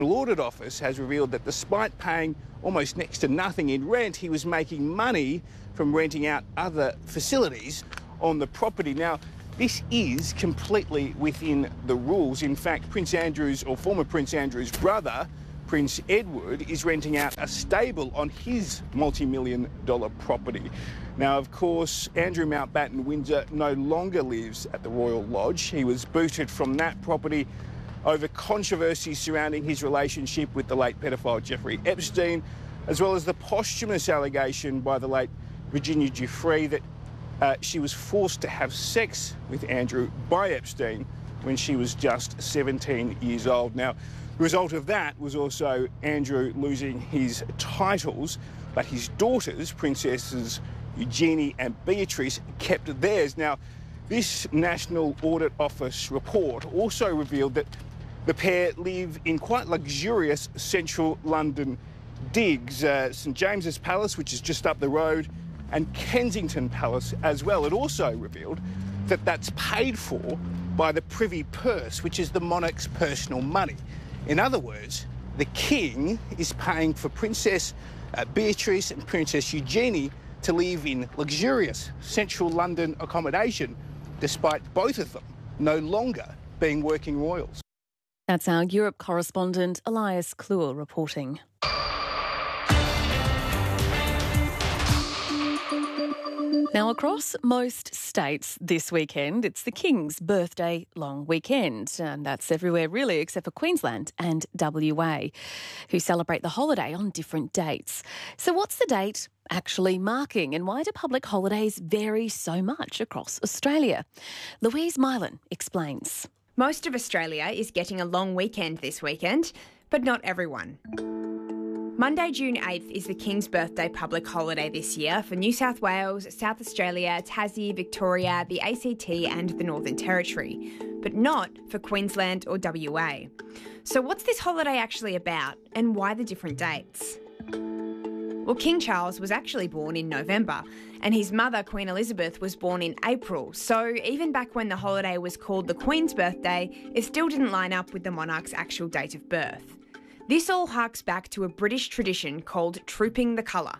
Audit Office has revealed that despite paying almost next to nothing in rent, he was making money from renting out other facilities on the property. Now, this is completely within the rules. In fact, Prince Andrew's, or former Prince Andrew's brother, Prince Edward, is renting out a stable on his multi-million-dollar property. Now, of course, Andrew Mountbatten Windsor no longer lives at the Royal Lodge. He was booted from that property over controversies surrounding his relationship with the late pedophile Jeffrey Epstein, as well as the posthumous allegation by the late Virginia Giuffre that she was forced to have sex with Andrew by Epstein when she was just 17 years old. Now, the result of that was also Andrew losing his titles, but his daughters, Princesses Eugenie and Beatrice, kept theirs. Now, this National Audit Office report also revealed that the pair live in quite luxurious central London digs, St James's Palace, which is just up the road, and Kensington Palace as well. It also revealed that that's paid for by the Privy Purse, which is the monarch's personal money. In other words, the King is paying for Princess Beatrice and Princess Eugenie to live in luxurious central London accommodation, despite both of them no longer being working royals. That's our Europe correspondent Elias Kluwer reporting. Now, across most states this weekend, it's the King's birthday long weekend. And that's everywhere really, except for Queensland and WA, who celebrate the holiday on different dates. So what's the date actually marking, and why do public holidays vary so much across Australia? Louise Mylan explains. Most of Australia is getting a long weekend this weekend, but not everyone. Monday, June 8th is the King's birthday public holiday this year for New South Wales, South Australia, Tassie, Victoria, the ACT and the Northern Territory, but not for Queensland or WA. So what's this holiday actually about, and why the different dates? Well, King Charles was actually born in November, and his mother, Queen Elizabeth, was born in April. So even back when the holiday was called the Queen's birthday, it still didn't line up with the monarch's actual date of birth. This all harks back to a British tradition called Trooping the Colour.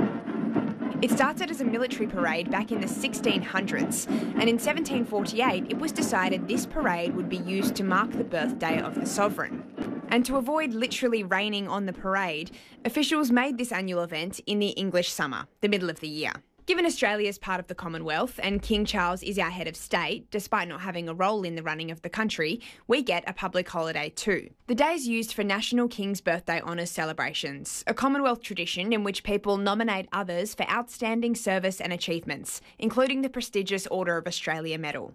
It started as a military parade back in the 1600s, and in 1748 it was decided this parade would be used to mark the birthday of the sovereign. And to avoid literally raining on the parade, officials made this annual event in the English summer, the middle of the year. Given Australia is part of the Commonwealth and King Charles is our head of state, despite not having a role in the running of the country, we get a public holiday too. The day is used for National King's Birthday Honours celebrations, a Commonwealth tradition in which people nominate others for outstanding service and achievements, including the prestigious Order of Australia Medal.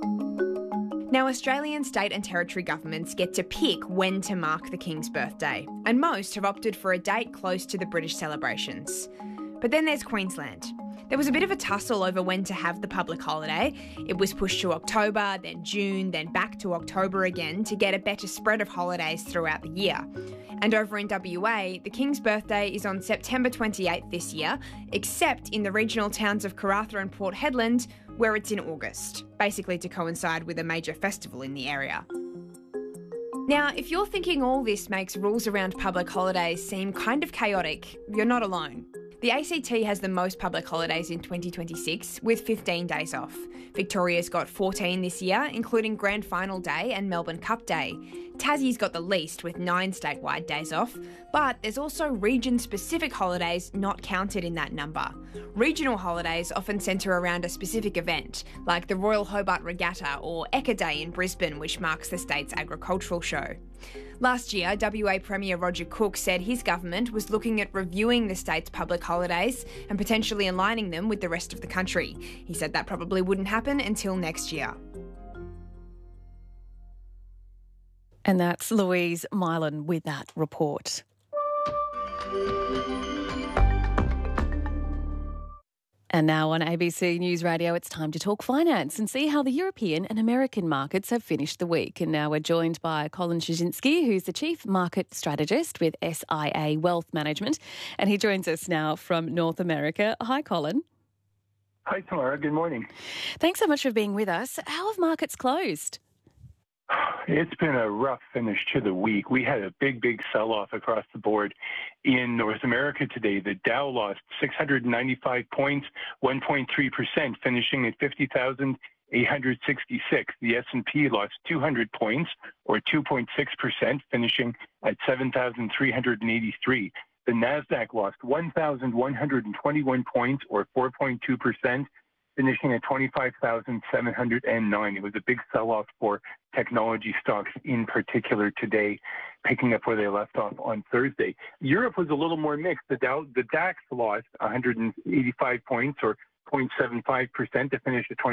Now, Australian state and territory governments get to pick when to mark the King's birthday, and most have opted for a date close to the British celebrations. But then there's Queensland. There was a bit of a tussle over when to have the public holiday. It was pushed to October, then June, then back to October again to get a better spread of holidays throughout the year. And over in WA, the King's birthday is on September 28th this year, except in the regional towns of Karratha and Port Hedland, where it's in August, basically to coincide with a major festival in the area. Now, if you're thinking all this makes rules around public holidays seem kind of chaotic, you're not alone. The ACT has the most public holidays in 2026, with 15 days off. Victoria's got 14 this year, including Grand Final Day and Melbourne Cup Day. Tassie's got the least, with 9 statewide days off, but there's also region-specific holidays not counted in that number. Regional holidays often centre around a specific event, like the Royal Hobart Regatta or Ekka Day in Brisbane, which marks the state's agricultural show. Last year, WA Premier Roger Cook said his government was looking at reviewing the state's public holidays and potentially aligning them with the rest of the country. He said that probably wouldn't happen until next year. And that's Louise Mylan with that report. And now on ABC News Radio, it's time to talk finance and see how the European and American markets have finished the week. And now we're joined by Colin Szynski, who's the Chief Market Strategist with SIA Wealth Management. And he joins us now from North America. Hi, Colin. Hi, Tamara. Good morning. Thanks so much for being with us. How have markets closed? It's been a rough finish to the week. We had a big sell-off across the board in North America today. The Dow lost 695 points, 1.3%, finishing at 50,866. The S&P lost 200 points, or 2.6%, finishing at 7,383. The Nasdaq lost 1,121 points, or 4.2%, finishing at 25,709. It was a big sell-off for technology stocks in particular today, picking up where they left off on Thursday. Europe was a little more mixed. The DAX lost 185 points, or 0.75%, to finish at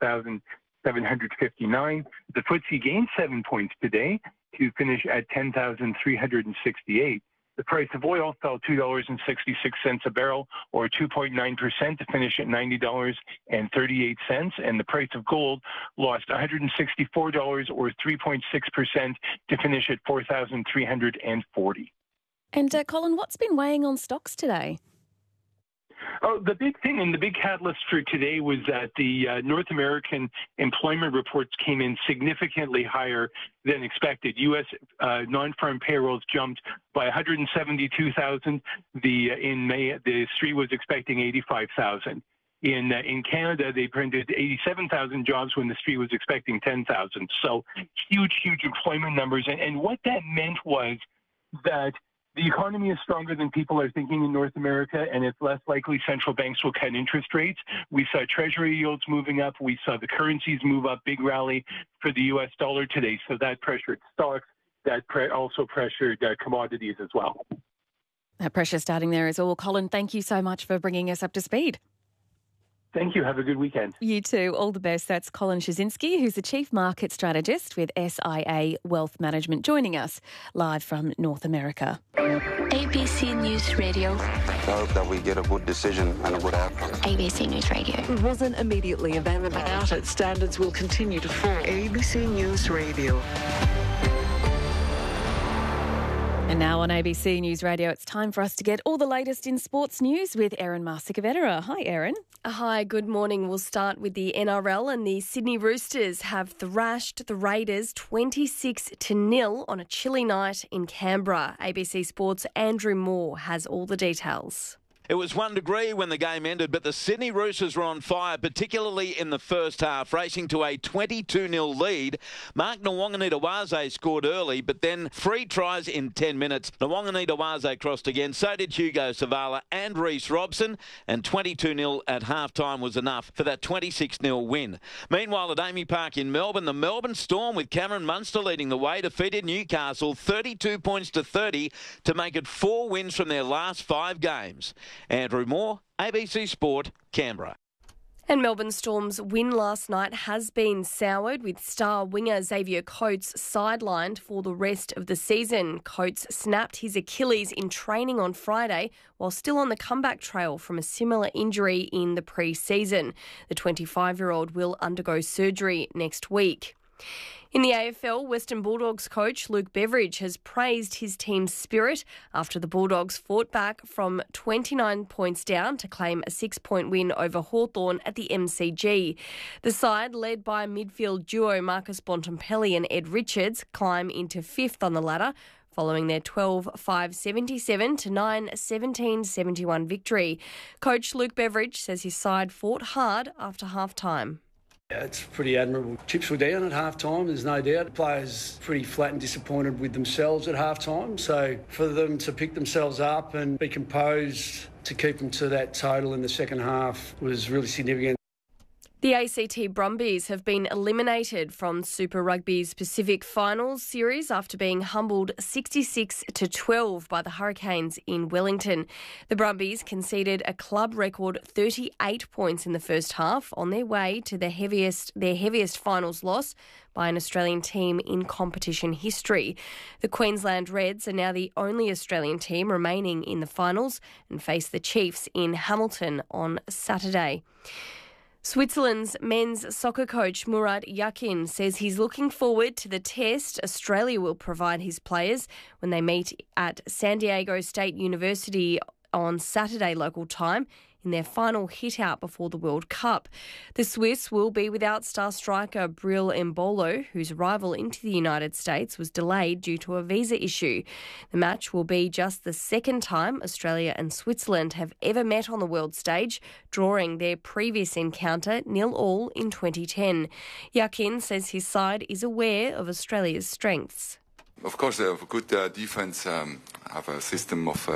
24,759. The FTSE gained 7 points today to finish at 10,368. The price of oil fell $2.66 a barrel, or 2.9%, to finish at $90.38. And the price of gold lost $164, or 3.6%, to finish at $4,340. And Colin, what's been weighing on stocks today? Oh, the big thing and the big catalyst for today was that the North American employment reports came in significantly higher than expected. U.S. non-farm payrolls jumped by 172,000. In May, the Street was expecting 85,000. In Canada, they printed 87,000 jobs when the Street was expecting 10,000. So huge employment numbers. And what that meant was that the economy is stronger than people are thinking in North America, and it's less likely central banks will cut interest rates. We saw Treasury yields moving up. We saw the currencies move up, big rally for the U.S. dollar today. So that pressured stocks. That also pressured commodities as well. That pressure starting there is all. Colin, thank you so much for bringing us up to speed. Thank you. Have a good weekend. You too. All the best. That's Colin Szysinski, who's the Chief Market Strategist with SIA Wealth Management, joining us live from North America. ABC News Radio. I hope that we get a good decision and a good outcome. ABC News Radio. It wasn't immediately available. Out it, standards will continue to fall. ABC News Radio. And now on ABC News Radio, it's time for us to get all the latest in sports news with Erin Marsic-Vetera. Hi, Erin. Hi, good morning. We'll start with the NRL, and the Sydney Roosters have thrashed the Raiders 26-0 on a chilly night in Canberra. ABC Sports' Andrew Moore has all the details. It was 1 degree when the game ended, but the Sydney Roosters were on fire, particularly in the first half, racing to a 22-0 lead. Mark Nwanganitawase scored early, but then 3 tries in 10 minutes. Nwanganitawase crossed again, so did Hugo Savala and Reece Robson, and 22-0 at half-time was enough for that 26-0 win. Meanwhile, at Amy Park in Melbourne, the Melbourne Storm, with Cameron Munster leading the way, defeated Newcastle 32 points to 30 to make it 4 wins from their last 5 games. Andrew Moore, ABC Sport, Canberra. And Melbourne Storm's win last night has been soured, with star winger Xavier Coates sidelined for the rest of the season. Coates snapped his Achilles in training on Friday while still on the comeback trail from a similar injury in the pre-season. The 25-year-old will undergo surgery next week. In the AFL, Western Bulldogs coach Luke Beveridge has praised his team's spirit after the Bulldogs fought back from 29 points down to claim a 6-point win over Hawthorn at the MCG. The side, led by midfield duo Marcus Bontempelli and Ed Richards, climb into 5th on the ladder following their 12-5-77 to 9-17-71 victory. Coach Luke Beveridge says his side fought hard after half-time. Yeah, it's pretty admirable. Chips were down at half-time, there's no doubt. Players pretty flat and disappointed with themselves at half-time. So for them to pick themselves up and be composed to keep them to that total in the second half was really significant. The ACT Brumbies have been eliminated from Super Rugby's Pacific Finals series after being humbled 66-12 by the Hurricanes in Wellington. The Brumbies conceded a club record 38 points in the first half on their way to their heaviest finals loss by an Australian team in competition history. The Queensland Reds are now the only Australian team remaining in the finals and face the Chiefs in Hamilton on Saturday. Switzerland's men's soccer coach Murat Yakin says he's looking forward to the test Australia will provide his players when they meet at San Diego State University on Saturday local time in their final hit-out before the World Cup. The Swiss will be without star striker Bril Embolo, whose arrival into the United States was delayed due to a visa issue. The match will be just the second time Australia and Switzerland have ever met on the world stage, drawing their previous encounter 0-0 in 2010. Yakin says his side is aware of Australia's strengths. Of course, they have a good defence, have a system of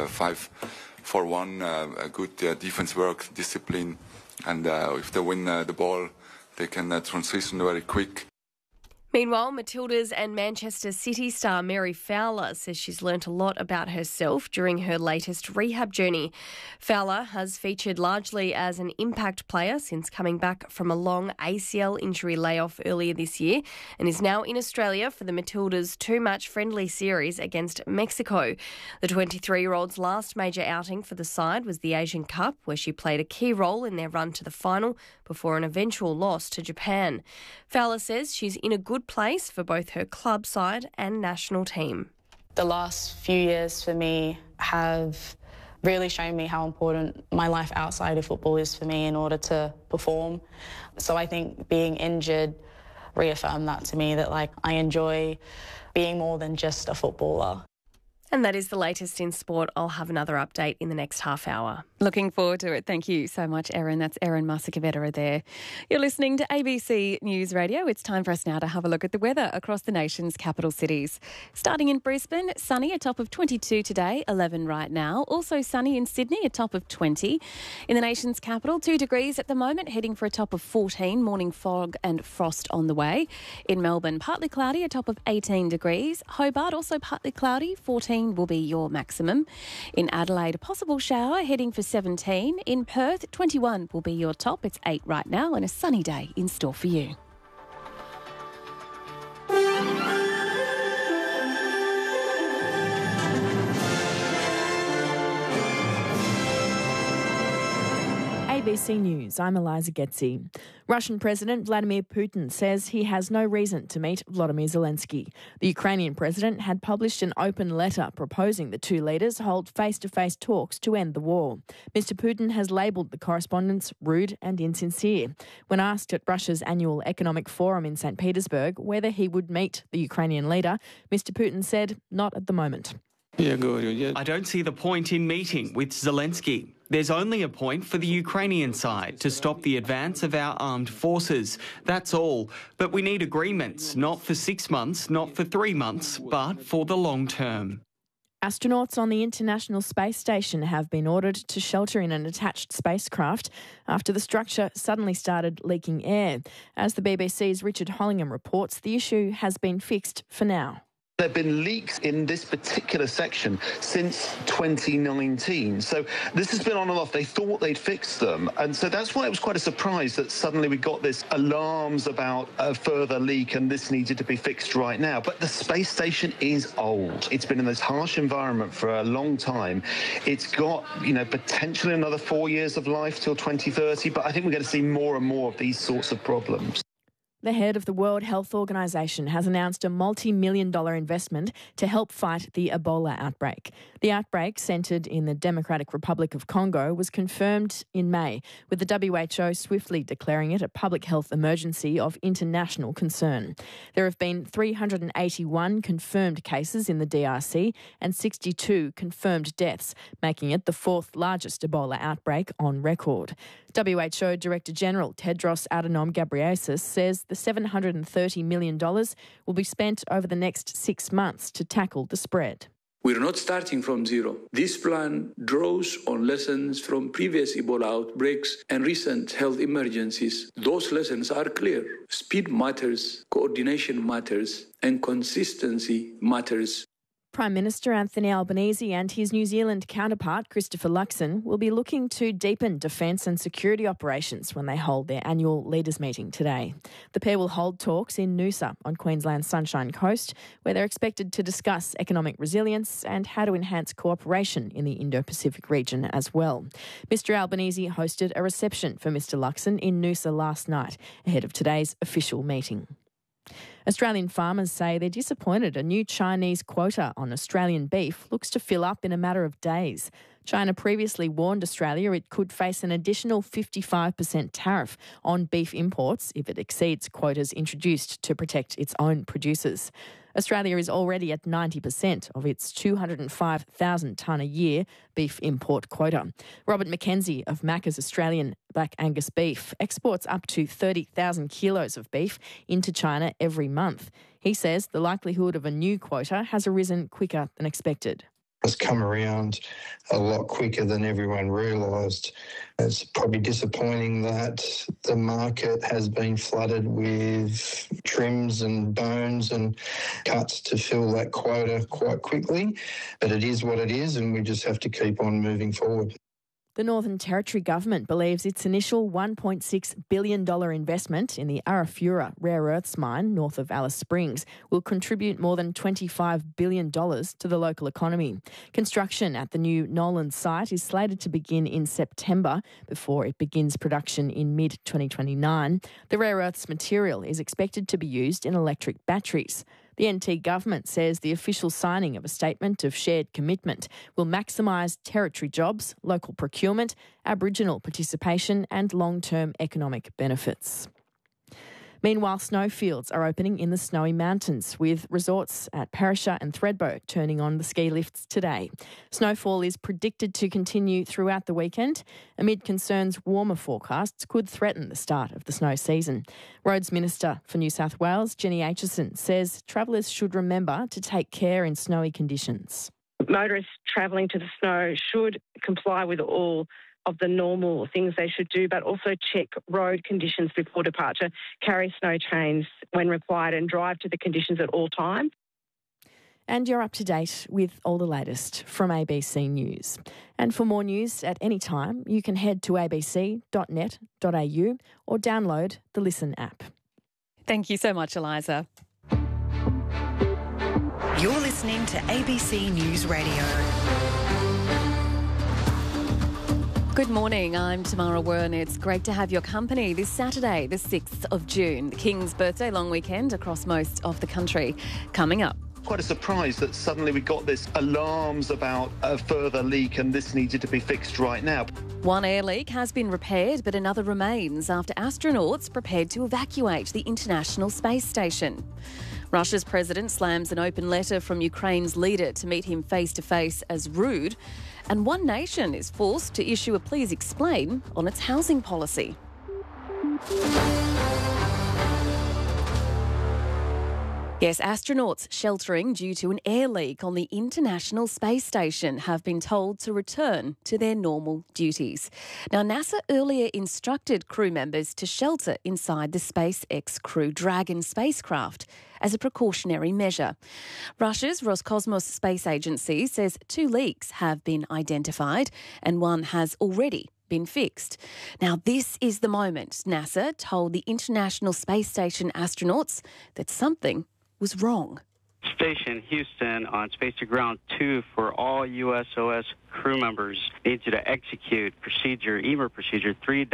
5-4-1, a good defence work, discipline, and if they win the ball, they can transition very quick. Meanwhile, Matildas and Manchester City star Mary Fowler says she's learnt a lot about herself during her latest rehab journey. Fowler has featured largely as an impact player since coming back from a long ACL injury layoff earlier this year and is now in Australia for the Matildas' two-match friendly series against Mexico. The 23-year-old's last major outing for the side was the Asian Cup, where she played a key role in their run to the final before an eventual loss to Japan. Fowler says she's in a good place for both her club side and national team. The last few years for me have really shown me how important my life outside of football is for me in order to perform. So I think being injured reaffirmed that to me, that I enjoy being more than just a footballer. And that is the latest in sport. I'll have another update in the next half hour. Looking forward to it. Thank you so much, Erin. That's Erin Masakavetta there. You're listening to ABC News Radio. It's time for us now to have a look at the weather across the nation's capital cities. Starting in Brisbane, sunny, a top of 22 today, 11 right now. Also sunny in Sydney, a top of 20. In the nation's capital, 2 degrees at the moment, heading for a top of 14. Morning fog and frost on the way. In Melbourne, partly cloudy, a top of 18 degrees. Hobart, also partly cloudy, 14 will be your maximum. In Adelaide, a possible shower, heading for 17. In Perth, 21 will be your top. It's 8 right now and a sunny day in store for you. ABC News, I'm Eliza Getzi. Russian President Vladimir Putin says he has no reason to meet Volodymyr Zelensky. The Ukrainian president had published an open letter proposing the two leaders hold face-to-face talks to end the war. Mr. Putin has labelled the correspondence rude and insincere. When asked at Russia's annual economic forum in St. Petersburg whether he would meet the Ukrainian leader, Mr. Putin said, not at the moment. I don't see the point in meeting with Zelensky. There's only a point for the Ukrainian side to stop the advance of our armed forces. That's all. But we need agreements, not for 6 months, not for 3 months, but for the long term. Astronauts on the International Space Station have been ordered to shelter in an attached spacecraft after the structure suddenly started leaking air. As the BBC's Richard Hollingham reports, the issue has been fixed for now. There have been leaks in this particular section since 2019. So this has been on and off. They thought they'd fixed them. And so that's why it was quite a surprise that suddenly we got this alarms about a further leak and this needed to be fixed right now. But the space station is old. It's been in this harsh environment for a long time. It's got, potentially another 4 years of life till 2030. But I think we're going to see more and more of these sorts of problems. The head of the World Health Organization has announced a multi-million-dollar investment to help fight the Ebola outbreak. The outbreak, centred in the Democratic Republic of Congo, was confirmed in May, with the WHO swiftly declaring it a public health emergency of international concern. There have been 381 confirmed cases in the DRC and 62 confirmed deaths, making it the fourth largest Ebola outbreak on record. WHO Director General Tedros Adhanom Ghebreyesus says the $730 million will be spent over the next 6 months to tackle the spread. We're not starting from zero. This plan draws on lessons from previous Ebola outbreaks and recent health emergencies. Those lessons are clear. Speed matters, coordination matters, and consistency matters. Prime Minister Anthony Albanese and his New Zealand counterpart, Christopher Luxon, will be looking to deepen defence and security operations when they hold their annual leaders' meeting today. The pair will hold talks in Noosa on Queensland's Sunshine Coast, where they're expected to discuss economic resilience and how to enhance cooperation in the Indo-Pacific region as well. Mr Albanese hosted a reception for Mr Luxon in Noosa last night, ahead of today's official meeting. Australian farmers say they're disappointed a new Chinese quota on Australian beef looks to fill up in a matter of days. China previously warned Australia it could face an additional 55% tariff on beef imports if it exceeds quotas introduced to protect its own producers. Australia is already at 90% of its 205,000 tonne a year beef import quota. Robert McKenzie of Macca's Australian Black Angus beef exports up to 30,000 kilos of beef into China every month. He says the likelihood of a new quota has arisen quicker than expected. Has come around a lot quicker than everyone realised. It's probably disappointing that the market has been flooded with trims and bones and cuts to fill that quota quite quickly, but it is what it is and we just have to keep on moving forward. The Northern Territory Government believes its initial $1.6 billion investment in the Arafura rare earths mine north of Alice Springs will contribute more than $25 billion to the local economy. Construction at the new Nolan site is slated to begin in September before it begins production in mid-2029. The rare earths material is expected to be used in electric batteries. The NT government says the official signing of a statement of shared commitment will maximise territory jobs, local procurement, Aboriginal participation and long-term economic benefits. Meanwhile, snowfields are opening in the Snowy Mountains, with resorts at Perisher and Thredbo turning on the ski lifts today. Snowfall is predicted to continue throughout the weekend, amid concerns warmer forecasts could threaten the start of the snow season. Roads Minister for New South Wales, Jenny Aitchison, says travellers should remember to take care in snowy conditions. Motorists travelling to the snow should comply with all of the normal things they should do, but also check road conditions before departure, carry snow chains when required and drive to the conditions at all times. And you're up to date with all the latest from ABC News. And for more news at any time, you can head to abc.net.au or download the Listen app. Thank you so much, Eliza. You're listening to ABC News Radio. Good morning, I'm Tamara Wern. It's great to have your company this Saturday, the 6th of June, the King's birthday long weekend across most of the country. Coming up. Quite a surprise that suddenly we got this alarms about a further leak and this needed to be fixed right now. One air leak has been repaired, but another remains after astronauts prepared to evacuate the International Space Station. Russia's president slams an open letter from Ukraine's leader to meet him face-to-face as rude. And One Nation is forced to issue a please explain on its housing policy. Yes, astronauts sheltering due to an air leak on the International Space Station have been told to return to their normal duties. Now, NASA earlier instructed crew members to shelter inside the SpaceX Crew Dragon spacecraft as a precautionary measure. Russia's Roscosmos space agency says 2 leaks have been identified and one has already been fixed. Now, this is the moment NASA told the International Space Station astronauts that something was wrong. Station Houston on Space to Ground 2 for all USOS crew members needs you to execute EMER procedure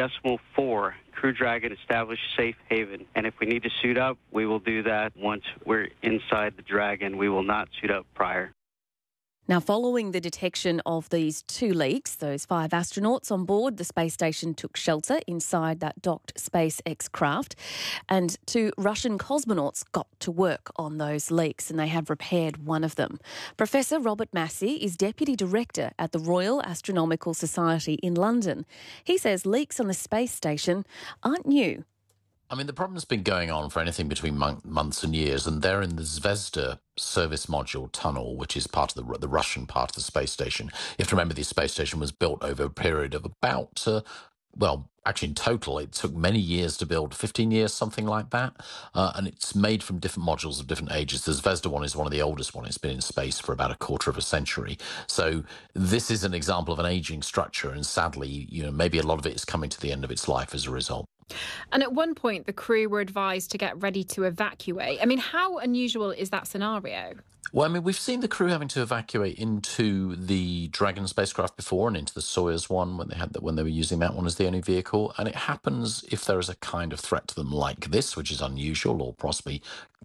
3.4. Crew Dragon established safe haven. And if we need to suit up, we will do that once we're inside the Dragon. We will not suit up prior. Now, following the detection of these 2 leaks, those 5 astronauts on board the space station took shelter inside that docked SpaceX craft, and 2 Russian cosmonauts got to work on those leaks, and they have repaired one of them. Professor Robert Massey is Deputy Director at the Royal Astronomical Society in London. He says leaks on the space station aren't new. I mean, the problem's been going on for anything between months and years, and they're in the Zvezda service module tunnel, which is part of the Russian part of the space station. You have to remember the space station was built over a period of about, actually in total, it took many years to build, 15 years, something like that. And it's made from different modules of different ages. The Zvezda one is one of the oldest ones. It's been in space for about a quarter of a century. So this is an example of an aging structure. And sadly, maybe a lot of it is coming to the end of its life as a result. And at one point, the crew were advised to get ready to evacuate. I mean, how unusual is that scenario? Well, I mean, we've seen the crew having to evacuate into the Dragon spacecraft before and into the Soyuz one when they were using that one as the only vehicle. And it happens if there is a kind of threat to them like this, which is unusual or possibly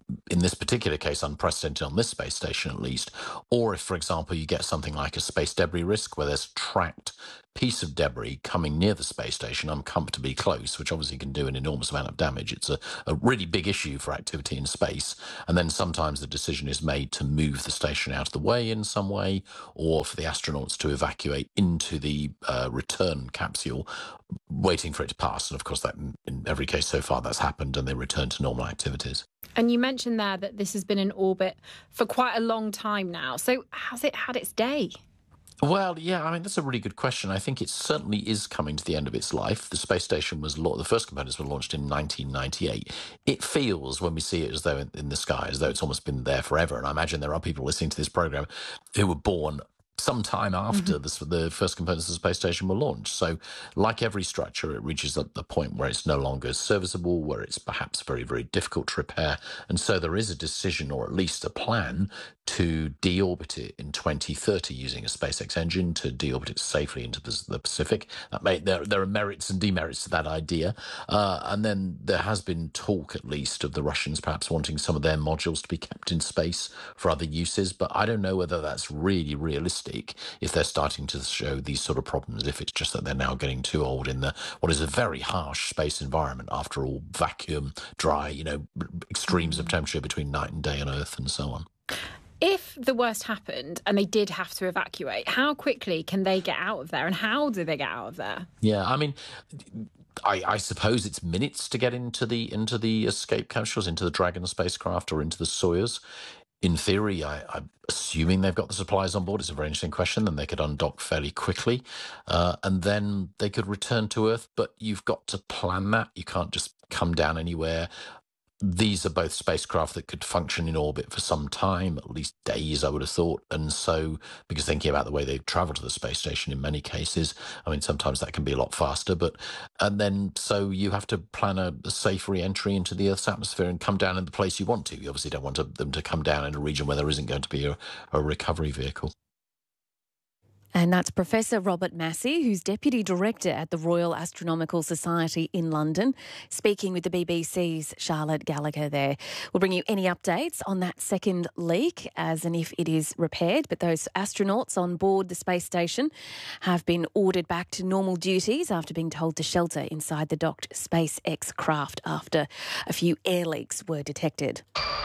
in this particular case, unprecedented on this space station at least, or if, for example, you get something like a space debris risk where there's a tracked piece of debris coming near the space station uncomfortably close, which obviously can do an enormous amount of damage. It's a really big issue for activity in space. And then sometimes the decision is made to move the station out of the way in some way, or for the astronauts to evacuate into the return capsule, waiting for it to pass. And of course, that in every case so far that's happened, and they return to normal activities. And you mentioned there that this has been in orbit for quite a long time now. So has it had its day? Well, yeah, I mean, that's a really good question. I think it certainly is coming to the end of its life. The space station the first components were launched in 1998. It feels, when we see it as though in the sky, as though it's almost been there forever. And I imagine there are people listening to this program who were born some time after the first components of the space station were launched. So like every structure, it reaches the point where it's no longer serviceable, where it's perhaps very, very difficult to repair. And so there is a decision, or at least a plan, to deorbit it in 2030 using a SpaceX engine, to deorbit it safely into the Pacific. There are merits and demerits to that idea. And then there has been talk, at least, of the Russians perhaps wanting some of their modules to be kept in space for other uses. But I don't know whether that's really realistic if they're starting to show these sort of problems, if it's just that they're now getting too old in what is a very harsh space environment, after all, vacuum, dry, extremes of temperature between night and day on Earth and so on. If the worst happened and they did have to evacuate, how quickly can they get out of there, and how do they get out of there? Yeah, I mean, I suppose it's minutes to get into the escape capsules, into the Dragon spacecraft or into the Soyuz. In theory, I'm assuming they've got the supplies on board. It's a very interesting question. Then they could undock fairly quickly, and then they could return to Earth. But you've got to plan that. You can't just come down anywhere. These are both spacecraft that could function in orbit for some time, at least days, I would have thought. And so, because thinking about the way they travel to the space station in many cases, I mean, sometimes that can be a lot faster. So you have to plan a safe re-entry into the Earth's atmosphere and come down in the place you want to. You obviously don't want them to come down in a region where there isn't going to be a recovery vehicle. And that's Professor Robert Massey, who's Deputy Director at the Royal Astronomical Society in London, speaking with the BBC's Charlotte Gallagher there. We'll bring you any updates on that second leak as and if it is repaired. But those astronauts on board the space station have been ordered back to normal duties after being told to shelter inside the docked SpaceX craft after a few air leaks were detected.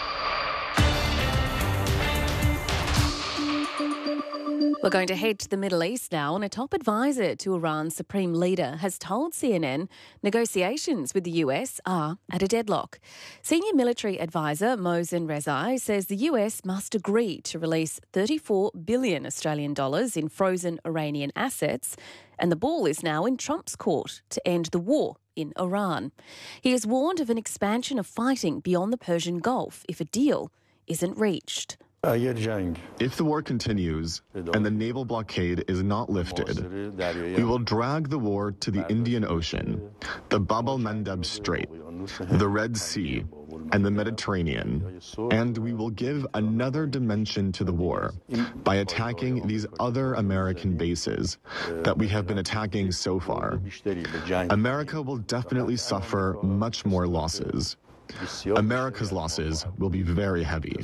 We're going to head to the Middle East now, and a top advisor to Iran's supreme leader has told CNN negotiations with the US are at a deadlock. Senior military advisor Mohsen Rezai says the US must agree to release 34 billion Australian dollars in frozen Iranian assets, and the ball is now in Trump's court to end the war in Iran. He has warned of an expansion of fighting beyond the Persian Gulf if a deal isn't reached. If the war continues and the naval blockade is not lifted, we will drag the war to the Indian Ocean, the Bab el-Mandeb Strait, the Red Sea, and the Mediterranean, and we will give another dimension to the war by attacking these other American bases that we have been attacking so far. America will definitely suffer much more losses. America's losses will be very heavy.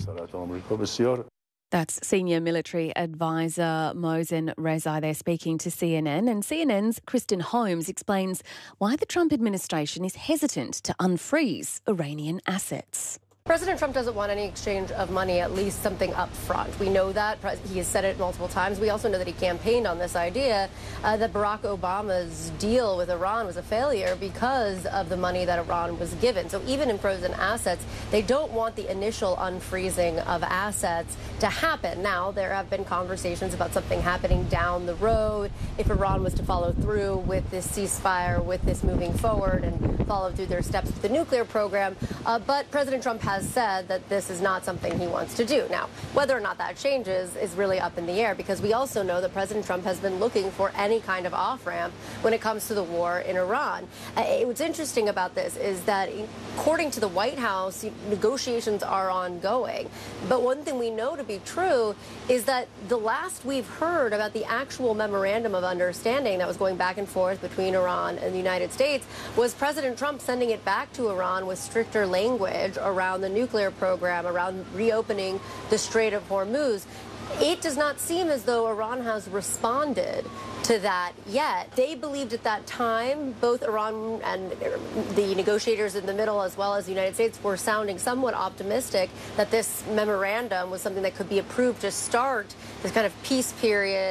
That's senior military advisor Mohsen Rezai there speaking to CNN. And CNN's Kristen Holmes explains why the Trump administration is hesitant to unfreeze Iranian assets. President Trump doesn't want any exchange of money, at least something up front. We know that. He has said it multiple times. We also know that he campaigned on this idea that Barack Obama's deal with Iran was a failure because of the money that Iran was given. So even in frozen assets, they don't want the initial unfreezing of assets to happen. Now, there have been conversations about something happening down the road if Iran was to follow through with this ceasefire, with this moving forward and follow through their steps with the nuclear program. But President Trump has said that this is not something he wants to do. Now, whether or not that changes is really up in the air, because we also know that President Trump has been looking for any kind of off-ramp when it comes to the war in Iran. What's interesting about this is that, according to the White House, negotiations are ongoing. But one thing we know to be true is that the last we've heard about the actual memorandum of understanding that was going back and forth between Iran and the United States was President Trump sending it back to Iran with stricter language around around the nuclear program, around reopening the Strait of Hormuz. It does not seem as though Iran has responded to that yet. They believed at that time, both Iran and the negotiators in the middle as well as the United States were sounding somewhat optimistic that this memorandum was something that could be approved to start this kind of peace period